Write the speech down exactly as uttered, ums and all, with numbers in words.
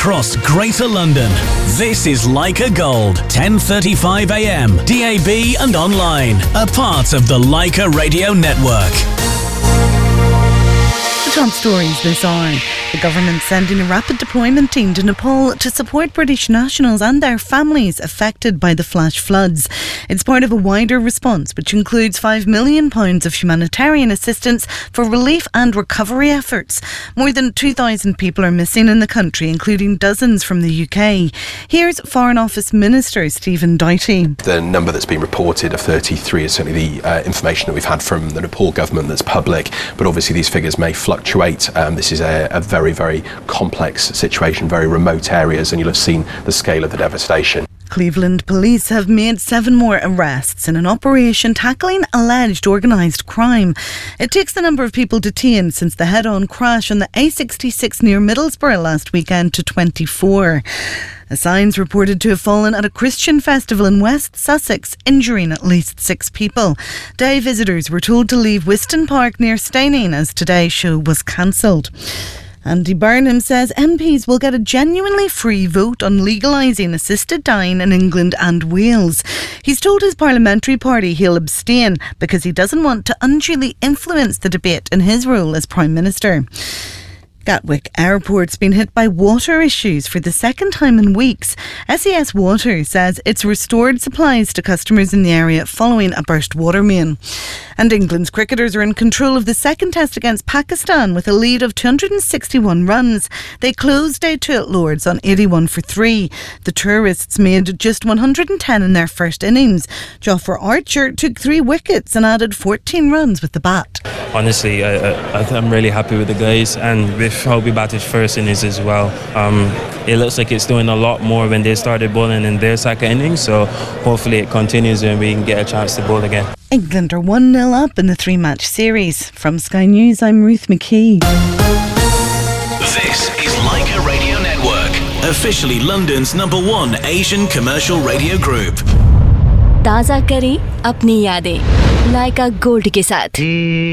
across Greater London. This is Leica Gold, ten thirty-five a m, D A B and online. A part of the Leica Radio Network. The top stories this hour. The government sending a rapid deployment team to Nepal to support British nationals and their families affected by the flash floods. It's part of a wider response which includes five million pounds of humanitarian assistance for relief and recovery efforts. More than two thousand people are missing in the country, including dozens from the U K. Here's Foreign Office Minister Stephen Doughty. The number that's been reported of thirty-three is certainly the uh, information that we've had from the Nepal government that's public, but obviously these figures may fluctuate. Um, this is a, a very, very complex situation, very remote areas, and you'll have seen the scale of the devastation. Cleveland police have made seven more arrests in an operation tackling alleged organised crime. It takes the number of people detained since the head-on crash on the A sixty-six near Middlesbrough last weekend to twenty-four. A sign's reported to have fallen at a Christian festival in West Sussex, injuring at least six people. Day visitors were told to leave Wiston Park near Steyning as today's show was cancelled. Andy Burnham says M Ps will get a genuinely free vote on legalising assisted dying in England and Wales. He's told his parliamentary party he'll abstain because he doesn't want to unduly influence the debate in his role as Prime Minister. Gatwick Airport's been hit by water issues for the second time in weeks. S E S Water says it's restored supplies to customers in the area following a burst water main. And England's cricketers are in control of the second test against Pakistan with a lead of two hundred sixty-one runs. They closed day two at Lord's on eighty-one for three. The tourists made just one hundred ten in their first innings. Jofra Archer took three wickets and added fourteen runs with the bat. Honestly, I, I, I'm really happy with the guys, and with how we batted first innings as well. Um, it looks like it's doing a lot more when they started bowling in their second innings, so hopefully it continues and we can get a chance to bowl again. England are one nil up in the three-match series. From Sky News, I'm Ruth McKee. This is Leica Radio Network, officially London's number one Asian commercial radio group. ताज़ा करें अपनी यादें लाइका gold के साथ.